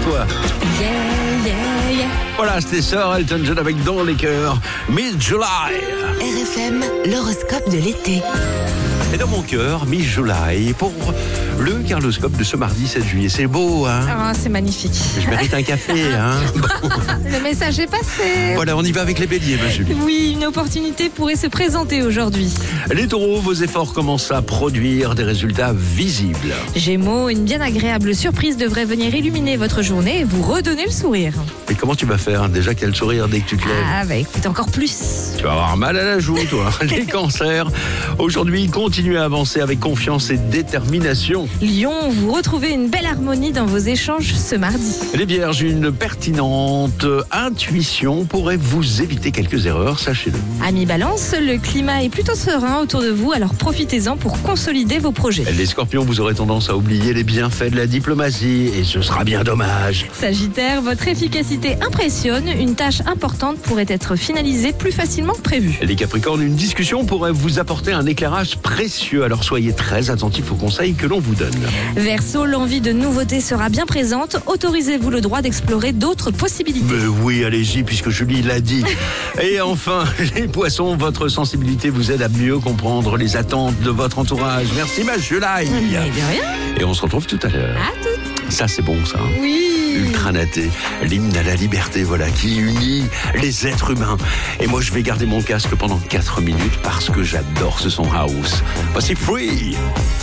toi. Yeah, yeah, yeah. Voilà, c'était Sir Elton John avec Dans les cœurs, Miss July. RFM, l'horoscope de l'été. Et dans mon cœur, Miss July, pour le Carloscope de ce mardi 7 juillet. C'est beau, hein? Oh, c'est magnifique. Je mérite un café, hein? Le message est passé. Voilà, on y va avec les béliers, ma Julie. Oui, une opportunité pourrait se présenter aujourd'hui. Les taureaux, vos efforts commencent à produire des résultats visibles. Gémeaux, une bien agréable surprise devrait venir illuminer votre journée et vous redonner le sourire. Et comment tu vas faire? Déjà qu'il y a le sourire dès que tu te lèves. Ah bah écoute, encore plus. Tu vas avoir mal à la joue, toi. Les cancers, aujourd'hui, continuez à avancer avec confiance et détermination. Lion, vous retrouvez une belle harmonie dans vos échanges ce mardi. Les vierges, une pertinente intuition pourrait vous éviter quelques erreurs, sachez-le. Amis Balance, le climat est plutôt serein autour de vous, alors profitez-en pour consolider vos projets. Les scorpions, vous aurez tendance à oublier les bienfaits de la diplomatie et ce sera bien dommage. Sagittaire, votre efficacité impressionne, une tâche importante pourrait être finalisée plus facilement que prévu. Les capricornes, une discussion pourrait vous apporter un éclairage précieux, alors soyez très attentifs aux conseils que l'on vous donne. Verseau, l'envie de nouveautés sera bien présente, autorisez-vous le droit d'explorer d'autres possibilités. Mais oui, allez-y, puisque Julie l'a dit. Et enfin, les poissons, votre sensibilité vous aide à mieux comprendre les attentes de votre entourage. Merci, ma Julie. Mais de rien. Et on se retrouve tout à l'heure. À toutes. Ça, c'est bon, ça. Oui. Ultra Naté, l'hymne à la liberté, voilà, qui unit les êtres humains. Et moi, je vais garder mon casque pendant 4 minutes parce que j'adore ce son house. Voici Free.